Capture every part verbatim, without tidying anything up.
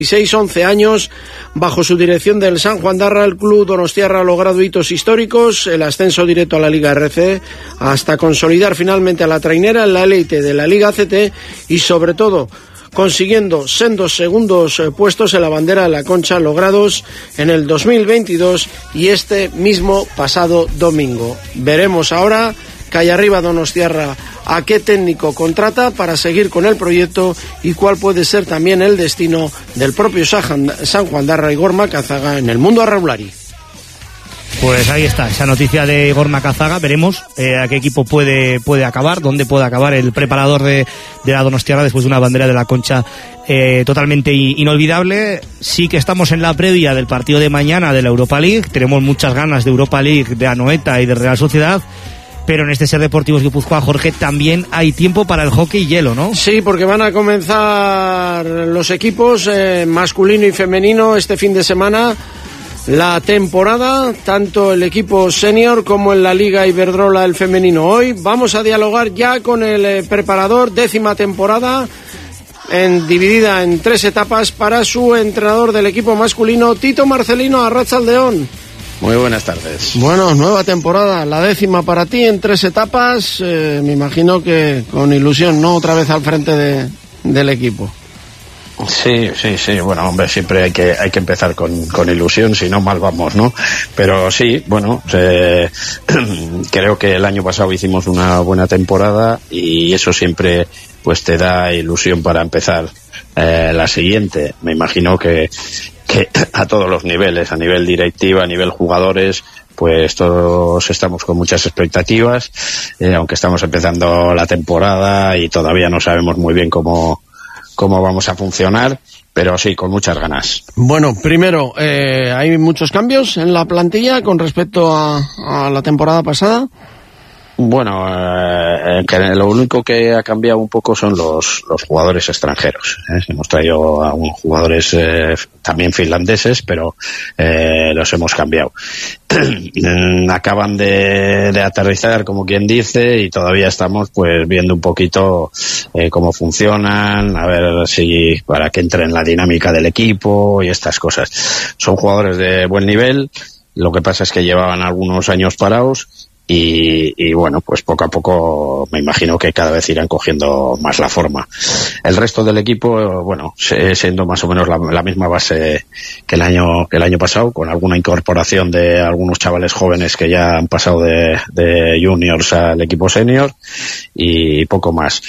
dieciséis once años, bajo su dirección del San Juan Darra, el club donostiarra ha logrado hitos históricos, el ascenso directo a la Liga R C, hasta consolidar finalmente a la trainera en la élite de la Liga C T y sobre todo consiguiendo sendos segundos puestos en la bandera de la Concha logrados en el dos mil veintidós y este mismo pasado domingo. Veremos ahora calle arriba donostiarra a qué técnico contrata para seguir con el proyecto y cuál puede ser también el destino del propio San Juan Darra Igor Macazaga en el mundo arreulari. Pues ahí está, esa noticia de Igor Macazaga. Veremos eh, a qué equipo puede puede acabar, dónde puede acabar el preparador de, de la donostiarra después de una bandera de la Concha eh, totalmente inolvidable. Sí que estamos en la previa del partido de mañana de la Europa League, tenemos muchas ganas de Europa League, de Anoeta y de Real Sociedad. Pero en este Ser Deportivos Guipúzcoa, Jorge, también hay tiempo para el hockey hielo, ¿no? Sí, porque van a comenzar los equipos eh, masculino y femenino este fin de semana. La temporada, tanto el equipo senior como en la Liga Iberdrola el femenino. Hoy vamos a dialogar ya con el eh, preparador, décima temporada, en, dividida en tres etapas para su entrenador del equipo masculino, Tito Marcelino Arratsaldeon. Muy buenas tardes. Bueno, nueva temporada, la décima para ti en tres etapas, eh, me imagino que con ilusión, ¿no? Otra vez al frente de, del equipo. Sí, sí, sí, bueno, hombre, siempre hay que hay que empezar con, con ilusión, si no mal vamos, ¿no? Pero sí, bueno, eh, creo que el año pasado hicimos una buena temporada y eso siempre pues te da ilusión para empezar eh, la siguiente. Me imagino que que a todos los niveles, a nivel directiva, a nivel jugadores, pues todos estamos con muchas expectativas, eh, aunque estamos empezando la temporada y todavía no sabemos muy bien cómo, cómo vamos a funcionar, pero sí, con muchas ganas. Bueno, primero, eh, ¿hay muchos cambios en la plantilla con respecto a, a la temporada pasada? Bueno, eh, que lo único que ha cambiado un poco son los, los jugadores extranjeros. ¿eh? Hemos traído a unos jugadores eh, también finlandeses, pero eh, los hemos cambiado. Acaban de, de aterrizar, como quien dice, y todavía estamos pues viendo un poquito eh, cómo funcionan, a ver si para que entre en la dinámica del equipo y estas cosas. Son jugadores de buen nivel, lo que pasa es que llevaban algunos años parados. Y, y bueno, pues poco a poco me imagino que cada vez irán cogiendo más la forma. El resto del equipo, bueno, siendo más o menos la, la misma base que el año que el año pasado, con alguna incorporación de algunos chavales jóvenes que ya han pasado de, de juniors al equipo senior y poco más.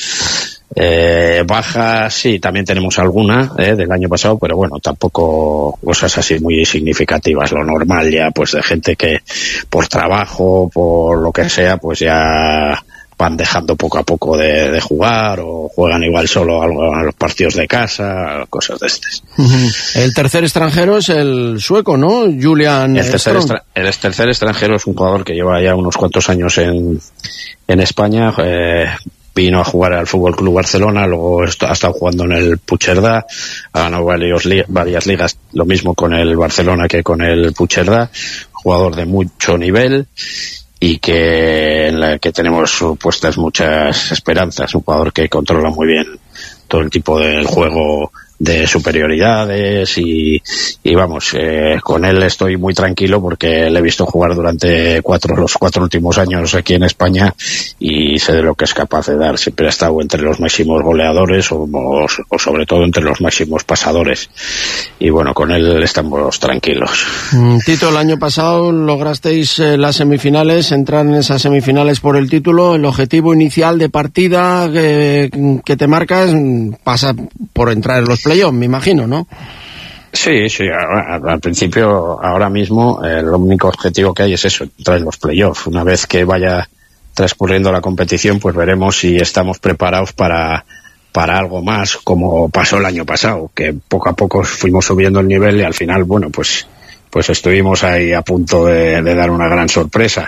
Eh, bajas, sí, también tenemos alguna eh, del año pasado, pero bueno, tampoco cosas así muy significativas, lo normal ya, pues de gente que por trabajo, por lo que sea, pues ya van dejando poco a poco de, de jugar o juegan igual solo a los partidos de casa, cosas de estas. El tercer extranjero es el sueco, ¿no? Julian el tercer, extra, el tercer extranjero es un jugador que lleva ya unos cuantos años en, en España, eh, vino a jugar al Fútbol Club Barcelona, luego ha estado jugando en el Puigcerdá, ha ganado varios, varias ligas, lo mismo con el Barcelona que con el Puigcerdá, jugador de mucho nivel y que en la que tenemos puestas muchas esperanzas, un jugador que controla muy bien todo el tipo del juego de superioridades y, y vamos, eh, con él estoy muy tranquilo porque le he visto jugar durante cuatro los cuatro últimos años aquí en España y sé de lo que es capaz de dar. Siempre ha estado entre los máximos goleadores o, o, o sobre todo entre los máximos pasadores y bueno, con él estamos tranquilos. Tito, el año pasado lograsteis eh, las semifinales, entrar en esas semifinales por el título. El objetivo inicial de partida que, que te marcas pasa por entrar en los playoffs, me imagino, ¿no? Sí, sí, al, al principio, ahora mismo, el único objetivo que hay es eso, entrar en los playoffs. Una vez que vaya transcurriendo la competición, pues veremos si estamos preparados para, para algo más, como pasó el año pasado, que poco a poco fuimos subiendo el nivel y al final, bueno, pues pues estuvimos ahí a punto de, de dar una gran sorpresa.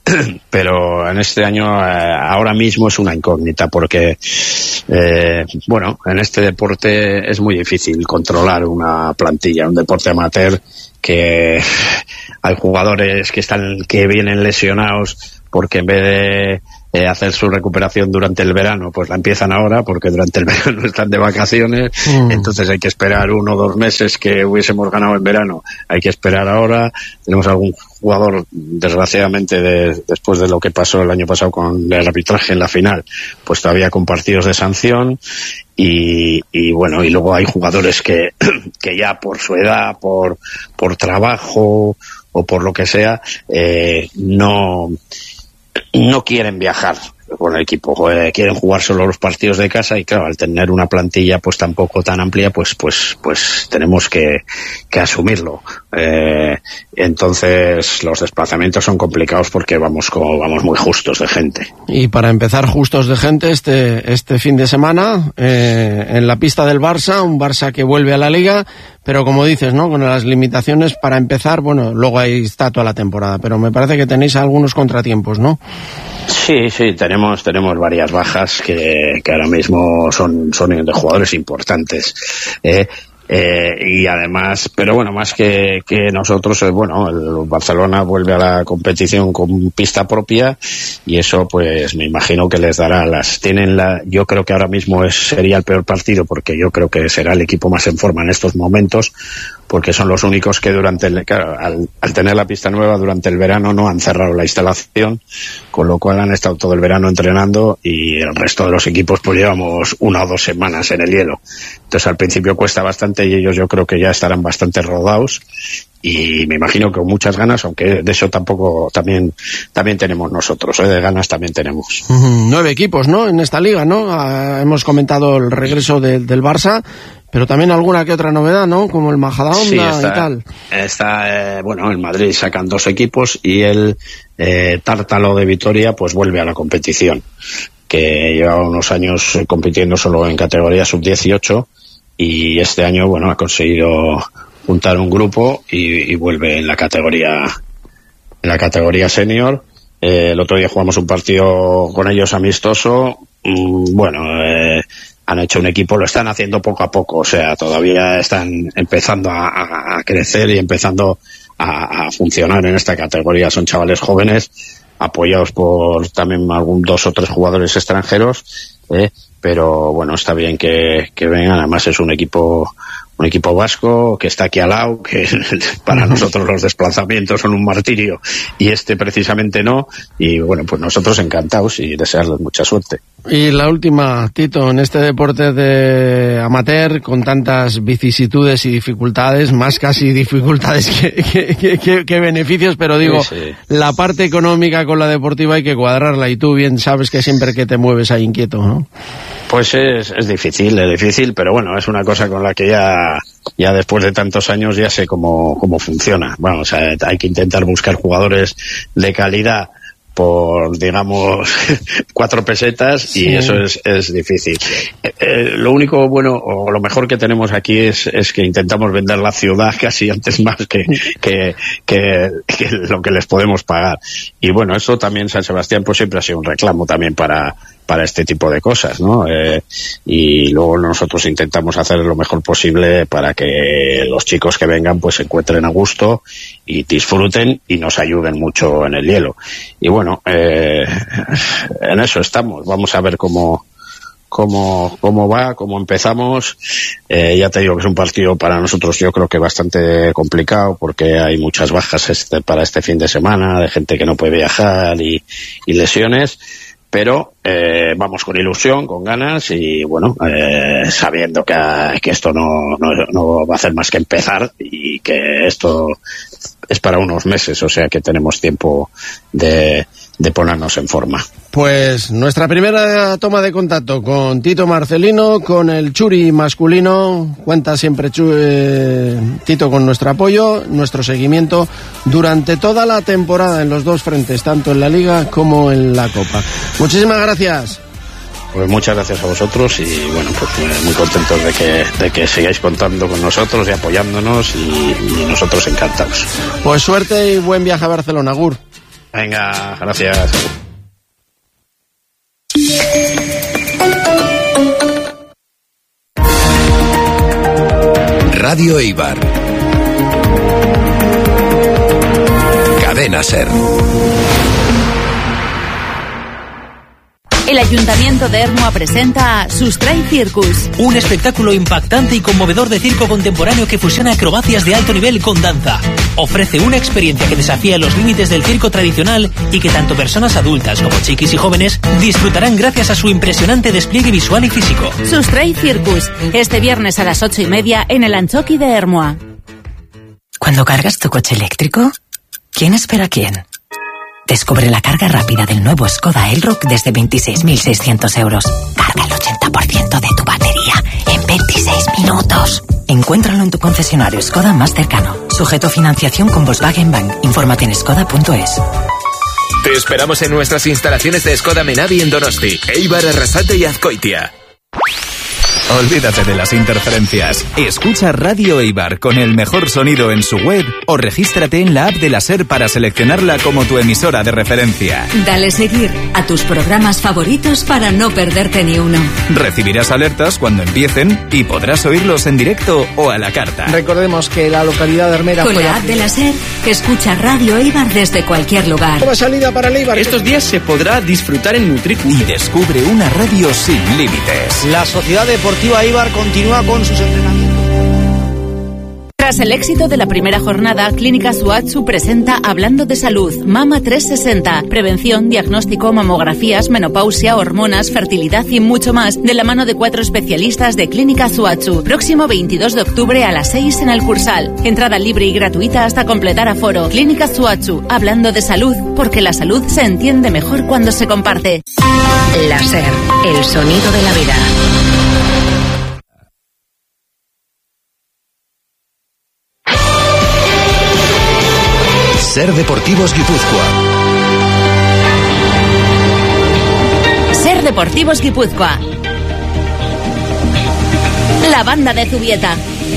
Pero en este año, eh, ahora mismo es una incógnita porque, eh, bueno, en este deporte es muy difícil controlar una plantilla, un deporte amateur que hay jugadores que están, que vienen lesionados porque en vez de eh, hacer su recuperación durante el verano, pues la empiezan ahora, porque durante el verano están de vacaciones, mm. entonces hay que esperar uno o dos meses que hubiésemos ganado en verano, hay que esperar ahora. Tenemos algún jugador, desgraciadamente, de, después de lo que pasó el año pasado con el arbitraje en la final, pues todavía con partidos de sanción. Y, y bueno, y luego hay jugadores que, que ya por su edad, por, por trabajo o por lo que sea, eh, no, no quieren viajar con el equipo, eh, quieren jugar solo los partidos de casa, y claro, al tener una plantilla pues tampoco tan amplia, pues pues pues tenemos que, que asumirlo. Eh, entonces los desplazamientos son complicados porque vamos como vamos muy justos de gente. Y para empezar justos de gente, este este fin de semana eh, en la pista del Barça, un Barça que vuelve a la Liga, pero como dices, ¿no?, con las limitaciones para empezar. Bueno, luego ahí está toda la temporada, pero me parece que tenéis algunos contratiempos, ¿no? Sí, sí, tenemos tenemos varias bajas que, que ahora mismo son, son de jugadores importantes. Eh, eh, y además, pero bueno, más que, que nosotros, eh, bueno, el Barcelona vuelve a la competición con pista propia, y eso pues me imagino que les dará las... Tienen la, yo creo que ahora mismo es, sería el peor partido, porque yo creo que será el equipo más en forma en estos momentos, porque son los únicos que durante el, claro, al, al tener la pista nueva durante el verano no han cerrado la instalación, con lo cual han estado todo el verano entrenando, y el resto de los equipos pues llevamos una o dos semanas en el hielo. Entonces al principio cuesta bastante, y ellos yo creo que ya estarán bastante rodados, y me imagino que con muchas ganas, aunque de eso tampoco, también también tenemos nosotros, ¿eh? De ganas también tenemos. Uh-huh. Nueve equipos, ¿no?, en esta liga, ¿no? Ah, hemos comentado el regreso de, del Barça, pero también alguna que otra novedad, ¿no?, como el Majadahonda, sí, está, y tal. Está, eh, bueno, el Madrid sacan dos equipos, y el eh, Tártalo de Vitoria pues vuelve a la competición, que lleva unos años compitiendo solo en categoría sub dieciocho, y este año, bueno, ha conseguido juntar un grupo y, y vuelve en la categoría en la categoría senior. Eh, el otro día jugamos un partido con ellos amistoso. Mm, bueno, eh, han hecho un equipo, lo están haciendo poco a poco, o sea, todavía están empezando a, a, a crecer y empezando a, a funcionar en esta categoría. Son chavales jóvenes, apoyados por también algún dos o tres jugadores extranjeros, eh, pero bueno, está bien que, que vengan. Además es un equipo un equipo vasco que está aquí al lado, que para nosotros los desplazamientos son un martirio, y este precisamente no, y bueno, pues nosotros encantados y desearles mucha suerte. Y la última, Tito, en este deporte de amateur, con tantas vicisitudes y dificultades, más casi dificultades que, que, que, que beneficios, pero digo, sí, sí. La parte económica con la deportiva hay que cuadrarla, y tú bien sabes que siempre que te mueves ahí inquieto, ¿no? Pues es, es difícil, es difícil, pero bueno, es una cosa con la que ya, ya después de tantos años ya sé cómo, cómo funciona. Vamos, hay que intentar buscar jugadores de calidad por, digamos, cuatro pesetas, sí. Y eso es, es difícil. Eh, eh, lo único bueno, o lo mejor que tenemos aquí es, es que intentamos vender la ciudad casi antes más que, que, que, que lo que les podemos pagar. Y bueno, eso también, San Sebastián, pues siempre ha sido un reclamo también para, para este tipo de cosas, ¿no? Eh, y luego nosotros intentamos hacer lo mejor posible para que los chicos que vengan pues se encuentren a gusto y disfruten y nos ayuden mucho en el hielo. Y bueno, eh, en eso estamos. Vamos a ver cómo cómo cómo va, cómo empezamos. Eh, ya te digo que es un partido para nosotros, yo creo que bastante complicado, porque hay muchas bajas este, para este fin de semana, de gente que no puede viajar y, y lesiones. Pero eh, vamos con ilusión, con ganas, y bueno, eh, sabiendo que, que esto no, no, no va a hacer más que empezar, y que esto es para unos meses, o sea que tenemos tiempo de, de ponernos en forma. Pues nuestra primera toma de contacto con Tito Marcelino, con el Churi masculino. Cuenta siempre Chu, eh, Tito con nuestro apoyo, nuestro seguimiento durante toda la temporada en los dos frentes, tanto en la Liga como en la Copa. Muchísimas gracias. Pues muchas gracias a vosotros, y bueno, pues muy contentos de que, de que sigáis contando con nosotros y apoyándonos, y, y nosotros encantados. Pues suerte y buen viaje a Barcelona, Agur. Venga, gracias. Radio Eibar. Cadena SER. El Ayuntamiento de Ermua presenta Sustray Circus. Un espectáculo impactante y conmovedor de circo contemporáneo que fusiona acrobacias de alto nivel con danza. Ofrece una experiencia que desafía los límites del circo tradicional y que tanto personas adultas como chiquis y jóvenes disfrutarán gracias a su impresionante despliegue visual y físico. Sustray Circus, este viernes a las ocho y media en el Anchoqui de Ermua. Cuando cargas tu coche eléctrico, ¿quién espera a quién? Descubre la carga rápida del nuevo Skoda Elroq desde veintiséis mil seiscientos euros. Carga el ochenta por ciento de tu batería en veintiséis minutos. Encuéntralo en tu concesionario Skoda más cercano. Sujeto a financiación con Volkswagen Bank. Infórmate en skoda punto es. Te esperamos en nuestras instalaciones de Skoda Menavi en Donosti, Eibar, Arrasate y Azkoitia. Olvídate de las interferencias. Escucha Radio Eibar con el mejor sonido en su web o regístrate en la app de la SER para seleccionarla como tu emisora de referencia. Dale seguir a tus programas favoritos para no perderte ni uno. Recibirás alertas cuando empiecen y podrás oírlos en directo o a la carta. Recordemos que la localidad de Armera... Con la app de la SER, escucha Radio Eibar desde cualquier lugar. Nueva salida para el Eibar. Estos días se podrá disfrutar en Nutricu. Y descubre una radio sin límites. La Sociedad Deportiva Eibar continúa con sus entrenamientos. Tras el éxito de la primera jornada, Clínica Suatsu presenta Hablando de Salud, Mama trescientos sesenta, prevención, diagnóstico, mamografías, menopausia, hormonas, fertilidad y mucho más, de la mano de cuatro especialistas de Clínica Suatsu. Próximo veintidós de octubre a las seis en el Cursal. Entrada libre y gratuita hasta completar aforo. Clínica Suatsu, Hablando de Salud, porque la salud se entiende mejor cuando se comparte. La SER, el sonido de la vida. SER Deportivos Guipúzcoa. SER Deportivos Guipúzcoa. La banda de Zubieta.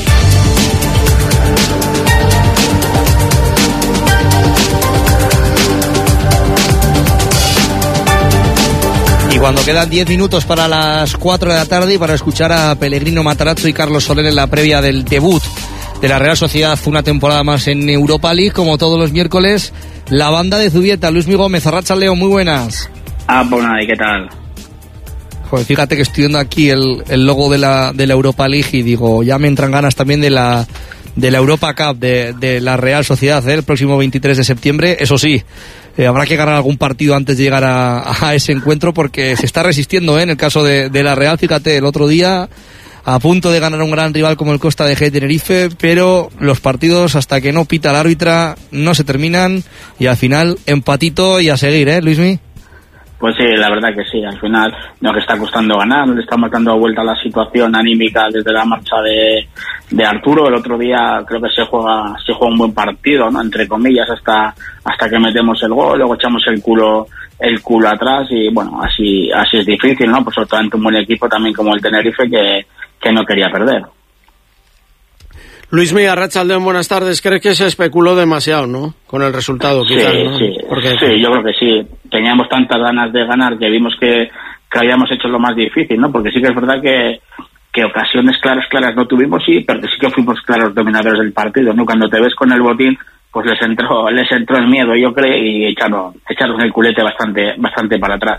Y cuando quedan diez minutos para las cuatro de la tarde y para escuchar a Pellegrino Matarazzo y Carlos Soler en la previa del debut de la Real Sociedad, una temporada más en Europa League, como todos los miércoles, la banda de Zubieta. Luismi Gómez, Arratsaldeon, muy buenas. Ah, pues nada, ¿y qué tal? Joder, fíjate que estoy viendo aquí el, el logo de la, de la Europa League y digo, ya me entran ganas también de la, de la Europa Cup, de, de la Real Sociedad, ¿eh? El próximo veintitrés de septiembre. Eso sí, eh, habrá que ganar algún partido antes de llegar a, a ese encuentro, porque se está resistiendo, ¿eh? En el caso de, de la Real, fíjate, el otro día a punto de ganar un gran rival como el Costa de G Tenerife, pero los partidos, hasta que no pita la árbitra, no se terminan y al final empatito y a seguir, ¿eh, Luismi? Pues sí, la verdad que sí, al final nos está costando ganar, le estamos dando vuelta a la situación anímica desde la marcha de, de Arturo. El otro día creo que se juega se juega un buen partido, ¿no? Entre comillas, hasta hasta que metemos el gol, luego echamos el culo el culo atrás y bueno, así así es difícil, ¿no? Pues sobre todo ante un buen equipo también como el Tenerife que que no quería perder. Luismi, Arratsaldeon, buenas tardes. ¿Crees que se especuló demasiado, no? Con el resultado, sí, quizás, ¿no? Sí, Porque... sí, yo creo que sí. Teníamos tantas ganas de ganar que vimos que, que habíamos hecho lo más difícil, ¿no? Porque sí que es verdad que, que ocasiones claras, claras no tuvimos, sí, pero que sí que fuimos claros dominadores del partido, ¿no? Cuando te ves con el botín, pues les entró, les entró el miedo, yo creo, y echaron, echaron el culete bastante, bastante para atrás.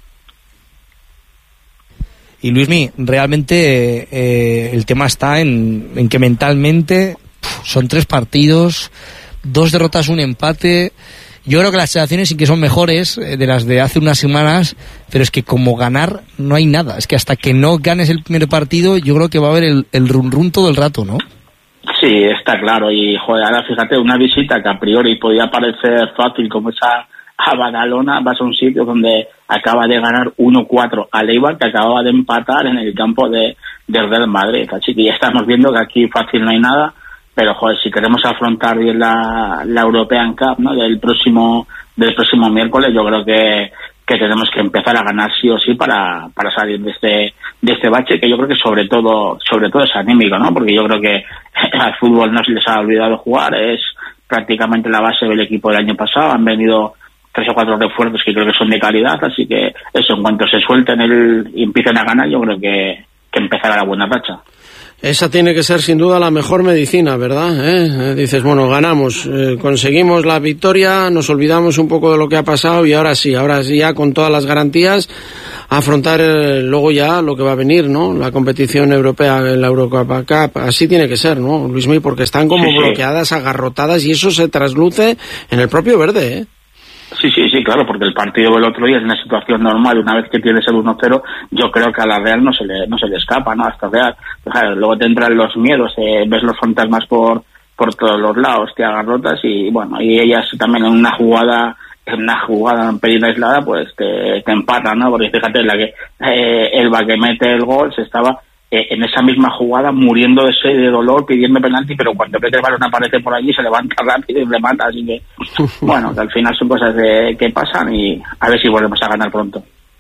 Y Luismi, realmente eh, el tema está en, en que mentalmente pff, son tres partidos, dos derrotas, un empate. Yo creo que las sensaciones sí que son mejores eh, de las de hace unas semanas, pero es que como ganar no hay nada. Es que hasta que no ganes el primer partido, yo creo que va a haber el, el run run todo el rato, ¿no? Sí, está claro. Y joder, ahora fíjate, una visita que a priori podía parecer fácil como esa a Badalona, vas a un sitio donde acaba de ganar uno cuatro al Eibar, que acababa de empatar en el campo de del Real Madrid. Así que ya estamos viendo que aquí fácil no hay nada, pero joder, si queremos afrontar bien la, la European Cup, ¿no? del próximo del próximo miércoles, yo creo que que tenemos que empezar a ganar sí o sí para para salir de este de este bache, que yo creo que sobre todo sobre todo es anímico, ¿no? Porque yo creo que al fútbol no se les ha olvidado jugar, es prácticamente la base del equipo del año pasado, han venido tres o cuatro refuerzos que creo que son de calidad, así que eso, en cuanto se suelten el y empiecen a ganar, yo creo que, que empezará la buena racha. Esa tiene que ser sin duda la mejor medicina, ¿verdad? ¿Eh? Dices, bueno, ganamos, eh, conseguimos la victoria, nos olvidamos un poco de lo que ha pasado y ahora sí, ahora sí ya con todas las garantías afrontar eh, luego ya lo que va a venir, ¿no? La competición europea, la Eurocup, así tiene que ser, ¿no, Luismi? Porque están como sí, sí. bloqueadas, agarrotadas, y eso se trasluce en el propio verde, ¿eh? Sí, sí, sí, claro, porque el partido del otro día es una situación normal. Una vez que tienes el uno cero, yo creo que a la Real no se le no se le escapa, ¿no? Hasta Real. O sea, luego te entran los miedos, eh, ves los fantasmas por por todos los lados, te agarrotas y, bueno, y ellas también en una jugada, en una jugada un pelín aislada, pues te, te empatan, ¿no? Porque fíjate, la que eh, Elba que mete el gol se estaba eh, en esa misma jugada muriendo de sed, de dolor, pidiendo penalti, pero cuando ve que el balón aparece por allí se levanta rápido y remata, así que, bueno, que al final son cosas de, que pasan y a ver si volvemos a ganar pronto.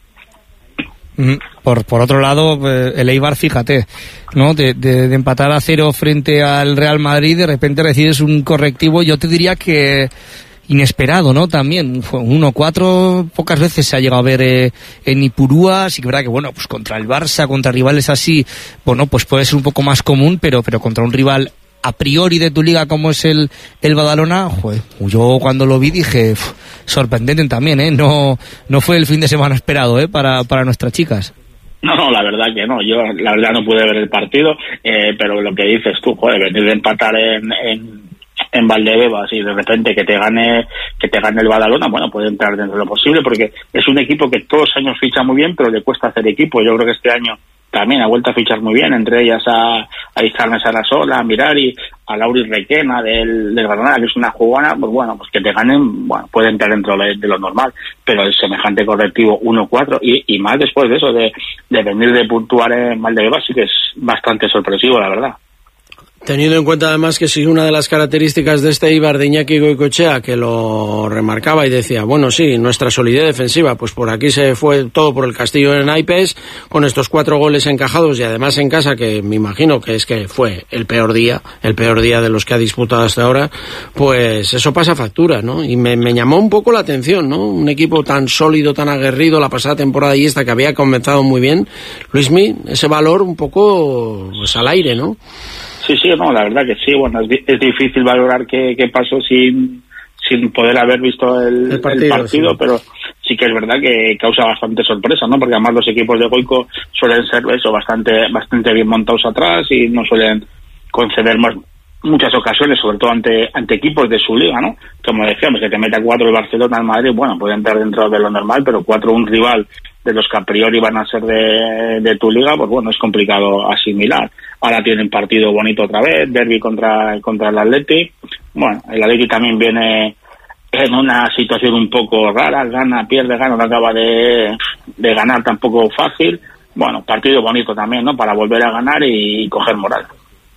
Por por otro lado, el Eibar, fíjate, ¿no? De, de, de empatar a cero frente al Real Madrid, de repente recibes un correctivo, yo te diría que inesperado, ¿no? También fue un uno cuatro, pocas veces se ha llegado a ver eh, en Ipurúa, sí que verdad que, bueno, pues contra el Barça, contra rivales así, bueno, pues puede ser un poco más común, pero pero contra un rival a priori de tu liga como es el, el Badalona, joder, yo cuando lo vi dije, uf, sorprendente también, ¿eh? No, no fue el fin de semana esperado, ¿eh? Para, para nuestras chicas. No, no, la verdad que no, yo la verdad no pude ver el partido, eh, pero lo que dices tú, joder, venir de empatar en, en, en Valdebebas y de repente que te gane que te gane el Badalona, bueno, puede entrar dentro de lo posible, porque es un equipo que todos los años ficha muy bien, pero le cuesta hacer equipo. Yo creo que este año también ha vuelto a fichar muy bien, entre ellas a, a Izarne Sarasola, a Mirari, a Lauri Requena del, del Granada, que es una jugona, pues bueno, pues que te ganen, bueno, puede entrar dentro de, de lo normal, pero el semejante correctivo uno cuatro y, y más después de eso, de, de venir de puntuar en Valdebebas, sí que es bastante sorpresivo, la verdad. Teniendo en cuenta además que sí, una de las características de este Eibar de Iñaki Goicoechea, que lo remarcaba y decía, bueno, sí, nuestra solidez defensiva, pues por aquí se fue todo por el castillo de naipes, con estos cuatro goles encajados y además en casa, que me imagino que es que fue el peor día, el peor día de los que ha disputado hasta ahora, pues eso pasa factura, ¿no? Y me, me llamó un poco la atención, ¿no? Un equipo tan sólido, tan aguerrido, la pasada temporada y esta que había comenzado muy bien, Luismi, ese valor un poco pues al aire, ¿no? Sí, sí, no, la verdad que sí. Bueno, es, es difícil valorar qué, qué pasó sin sin poder haber visto el, el partido, el partido sí. Pero sí que es verdad que causa bastante sorpresa, ¿no? Porque además los equipos de Goico suelen ser eso, bastante bastante bien montados atrás y no suelen conceder más, muchas ocasiones, sobre todo ante ante equipos de su liga, ¿no? Como decíamos, que te meta cuatro el Barcelona al Madrid, bueno, puede entrar dentro de lo normal, pero cuatro un rival de los que a priori van a ser de, de tu liga, pues bueno, es complicado asimilar. Ahora tienen partido bonito otra vez, derbi contra, contra el Atleti. Bueno, el Atleti también viene en una situación un poco rara, gana, pierde, gana, no acaba de, de ganar tampoco fácil. Bueno, partido bonito también, ¿no? Para volver a ganar y, y coger moral.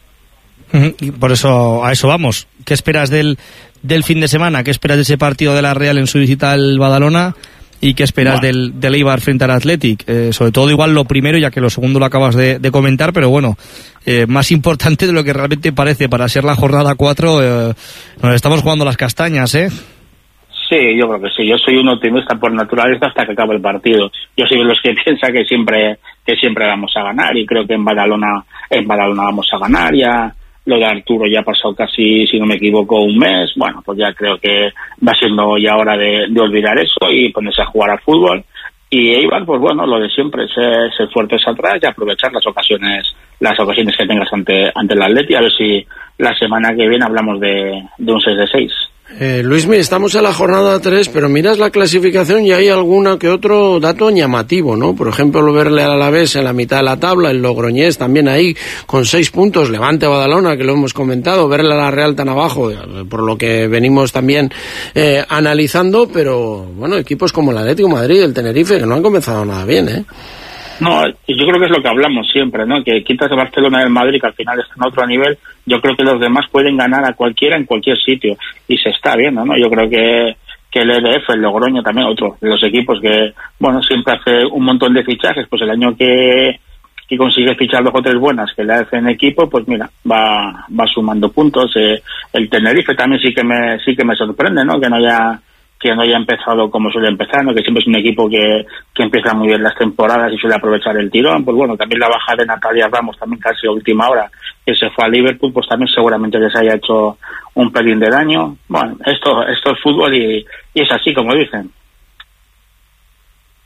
Y por eso, a eso vamos. ¿Qué esperas del, del fin de semana? ¿Qué esperas de ese partido de la Real en su visita al Badalona? ¿Y qué esperas bueno. del, del Eibar frente al Athletic? Eh, sobre todo igual lo primero, ya que lo segundo lo acabas de, de comentar, pero bueno, eh, más importante de lo que realmente parece para ser la jornada cuatro, eh, nos estamos jugando las castañas, ¿eh? Sí, yo creo que sí. Yo soy un optimista por naturaleza hasta que acabe el partido. Yo soy de los que piensa que siempre que siempre vamos a ganar y creo que en Badalona en Badalona vamos a ganar. Ya lo de Arturo ya ha pasado casi, si no me equivoco, un mes. Bueno, pues ya creo que va siendo ya hora de, de olvidar eso y ponerse a jugar al fútbol. Y Eibar, pues bueno, lo de siempre, ser, ser fuertes atrás y aprovechar las ocasiones las ocasiones que tengas ante ante el Atleti. A ver si la semana que viene hablamos de, de un seis de seis. Eh, Luismi, estamos en la jornada tres, pero miras la clasificación y hay alguna que otro dato llamativo, ¿no? Por ejemplo, verle al Alavés en la mitad de la tabla, el Logroñés también ahí con seis puntos, Levante Badalona, que lo hemos comentado, verle a la Real tan abajo, por lo que venimos también eh, analizando, pero bueno, equipos como el Atlético de Madrid, el Tenerife, que no han comenzado nada bien, ¿eh? No, yo creo que es lo que hablamos siempre, ¿no? Que quitas a Barcelona y el Madrid, que al final están a otro nivel, yo creo que los demás pueden ganar a cualquiera en cualquier sitio, y se está viendo, ¿no? Yo creo que, que el E D F, el Logroño también, otro de los equipos que, bueno, siempre hace un montón de fichajes, pues el año que, que consigue fichar dos o tres buenas que le hacen equipo, pues mira, va, va sumando puntos. Eh, el Tenerife también sí que me, sí que me sorprende, ¿no? Que no haya, que no haya empezado como suele empezar, ¿no? Que siempre es un equipo que, que empieza muy bien las temporadas y suele aprovechar el tirón. Pues bueno, también la bajada de Natalia Ramos, también casi a última hora, que se fue a Liverpool, pues también seguramente les haya hecho un pelín de daño. Bueno, esto, esto es fútbol y, y es así como dicen.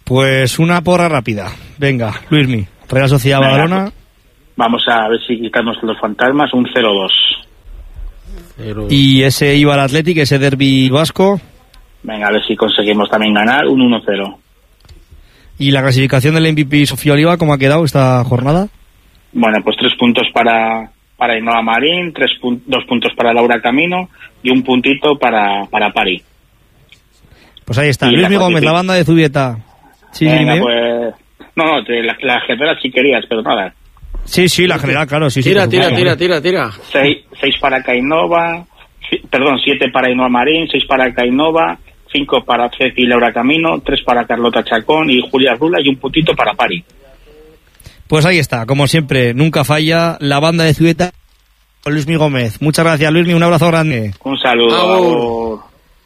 Pues una porra rápida. Venga, Luismi, Real Sociedad Venga, Badalona. Vamos a ver si quitamos los fantasmas, un cero dos. Y ese Eibar Athletic, ese derbi vasco. Venga, a ver si conseguimos también ganar, un uno cero. ¿Y la clasificación del M V P Sofía Oliva, cómo ha quedado esta jornada? Bueno, pues tres puntos para, para Ainhoa Marín, tres pun- dos puntos para Laura Camino y un puntito para, para Pari. Pues ahí está, Y Luismi la Gómez, la banda de Zubieta. Sí, Venga, dime. pues... No, no, te- la, la general sí querías, pero nada. Sí, sí, la general, claro, sí, sí. Tira, por tira, supuesto. tira, tira, tira. Seis, seis para Cainova, ci- perdón, siete para Ainhoa Marín, seis para Cainova, cinco para Ceci y Laura Camino, tres para Carlota Chacón y Julia Rula y un puntito para Pari. Pues ahí está, como siempre, nunca falla la banda de Zubieta con Luismi Gómez. Muchas gracias, Luismi, un abrazo grande. Un saludo. Agur.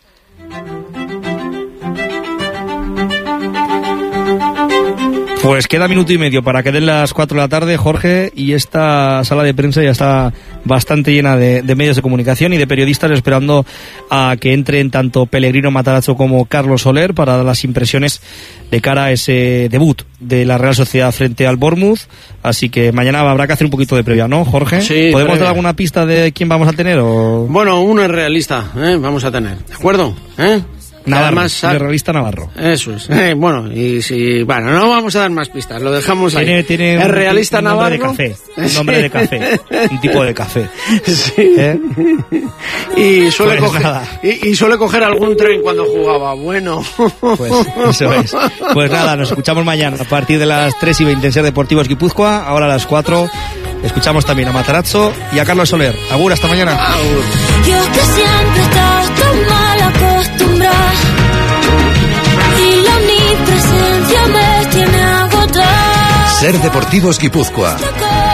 Pues queda minuto y medio para que den las cuatro de la tarde, Jorge, y esta sala de prensa ya está bastante llena de, de medios de comunicación y de periodistas esperando a que entren tanto Pellegrino Matarazzo como Carlos Soler para dar las impresiones de cara a ese debut de la Real Sociedad frente al Bournemouth. Así que mañana habrá que hacer un poquito de previa, ¿no, Jorge? Sí, ¿Podemos previa. dar alguna pista de quién vamos a tener? O... Bueno, uno es realista, ¿eh? Vamos a tener, ¿de acuerdo? ¿Eh? Navarro, Además, de realista Navarro. Eso es. Eh, bueno, y si... Bueno, no vamos a dar más pistas, lo dejamos ahí. Tiene, tiene es un, realista un nombre Navarro. de café, un nombre de café, un tipo de café. Sí. ¿Eh? Y suele Pues coger nada. y, y suele coger algún tren cuando jugaba. Bueno. Pues eso es. Pues nada, nos escuchamos mañana a partir de las tres y veinte en Ser Deportivos Guipúzcoa. Ahora a las cuatro escuchamos también a Matarazzo y a Carlos Soler. Agur, hasta mañana. Agur. Yo que siempre he estado tan mal acostumbrada y la omnipresencia me tiene agotada. Ser Deportivos Guipúzcoa.